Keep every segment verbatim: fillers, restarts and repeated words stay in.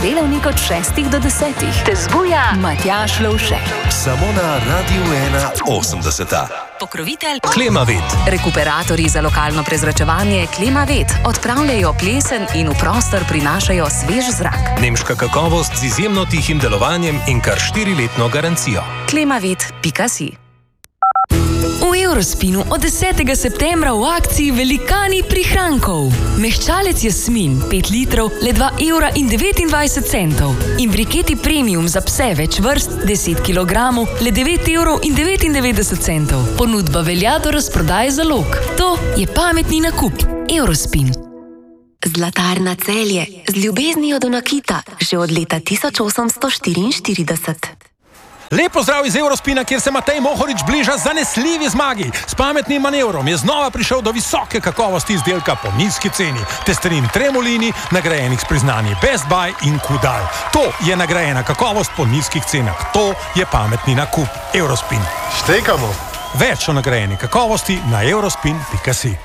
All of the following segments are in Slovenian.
sodelavnik od šestih do desetih. Te zbuja Matjaž Lovšek. Samo na Radiu ena osemdeseta. Pokrovitelj Klimavet. Rekuperatorji za lokalno prezračevanje Klimavet odpravljajo plesen in v prostor prinašajo svež zrak. Nemška kakovost z izjemno tihim delovanjem in kar štiriletno garancijo. klimavet pika si. V Eurospinu od desetega septembra v akciji velikani prihrankov. Mehčalec Jasmin pet litrov le dva evra in devetindvajset centov. In briketi premium za pse več vrst deset kilogramov le devet evrov in devetindevetdeset centov. Ponudba velja do razprodaje zalog. To je pametni nakup. Eurospin. Zlatarna Celje z ljubeznijo do nakita že od leta tisoč osemsto štiriinštirideset. Lep pozdrav iz Eurospina, kjer se Matej Mohorič bliža zanesljivi zmagi. S pametnim manevrom je znova prišel do visoke kakovosti izdelka po nizki ceni. Testerin Tremolini, nagrajenih s priznanji Best Buy in Kudal. To je nagrajena kakovost po nizkih cenah. To je pametni nakup. Eurospin. Štekamo. Več o nagrajeni kakovosti na eurospin pika si.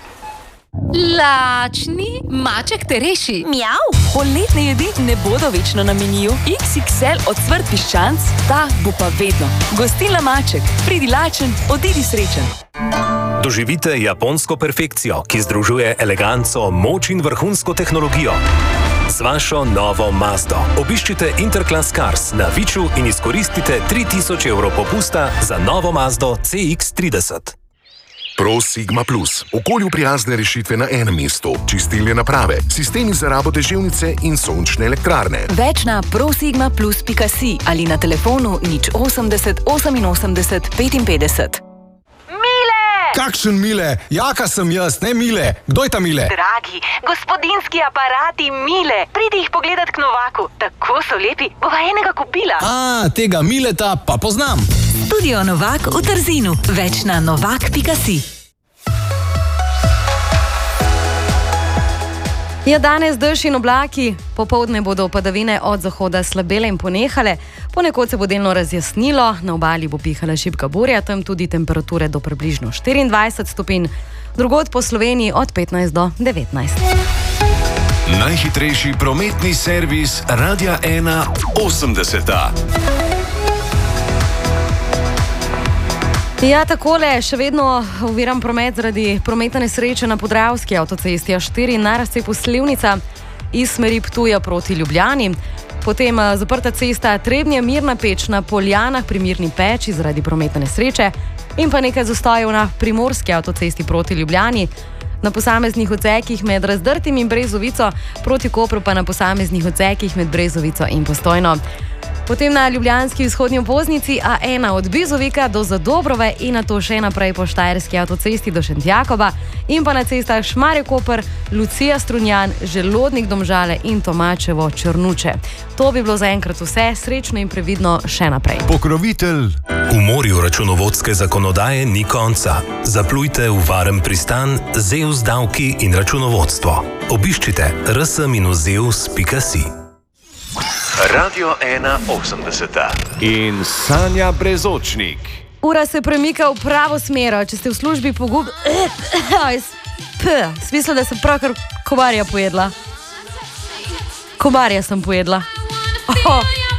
Lačni? Maček te reši. Mjav. Poletne jedi ne bodo večno na meniju. iks iks el ocvrt piščanc, ta bo pa vedno. Gostilna Maček. Pridi lačen, odidi srečen. Doživite japonsko perfekcijo, ki združuje eleganco, moč in vrhunsko tehnologijo. Z vašo novo Mazdo obiščite Interclass Cars na Viču in izkoristite tri tisoč evrov popusta za novo Mazdo ce iks trideset. Pro Sigma Plus. Okolju prijazne rešitve na enem mestu. Čistilne naprave, sistemi za rabo deževnice in sončne elektrarne. Več na prosigma plus pika si ali na telefonu nič osemdeset oseminosemdeset petinpetdeset. Kakšen Mile? Jaka sem jaz, ne Mile. Kdo je ta Mile? Dragi, gospodinski aparati Mile. Pridi jih pogledat k Novaku. Tako so lepi, bova enega kupila. A, tega Mileta pa poznam. Studio Novak v Trzinu. Več na novak pika si. Je danes dež in oblaki, popoldne bodo padavine od zahoda slabele in ponehale, ponekod se bo delno razjasnilo, na obali bo pihala šibka burja, tam tudi temperature do približno štiriindvajset stopinj, drugod po Sloveniji od petnajst do devetnajst. Najhitrejši prometni servis Radia ena osemdeseta. Ja, takole, še vedno oviram promet zaradi prometne nesreče na Podravski avtocesti A štiri na razcepu Slivnica iz smeri Ptuja proti Ljubljani. Potem zaprta cesta Trebnje-Mirna Peč na Poljanah pri Mirni Peči zaradi prometne nesreče in pa nekaj zastojev na Primorski avtocesti proti Ljubljani. Na posameznih odsekih med Razdrtim in Brezovico, proti Kopru pa na posameznih odsekih med Brezovico in Postojno. Potem na ljubljanski vzhodnji obvoznici A ena od Bizovika do Zadobrove in nato še naprej po Štajerski avtocesti do Šentjakova in pa na cestah Šmarje-Koper, Lucija-Strunjan, Želodnik-Domžale in Tomačevo-Črnuče. To bi bilo zaenkrat vse, srečno in previdno še naprej. Pokrovitelj. V morju računovodske zakonodaje ni konca. Zaplujte v varen pristan Zeus davki in računovodstvo. Obiščite r s minus zeus pika si. Radio ena osemdeseta in Sanja Brezočnik. Ura se premika v pravo smer, če ste v službi pogub... Smisla, da sem pravkar komarja pojedla. Komarja sem pojedla. Oh.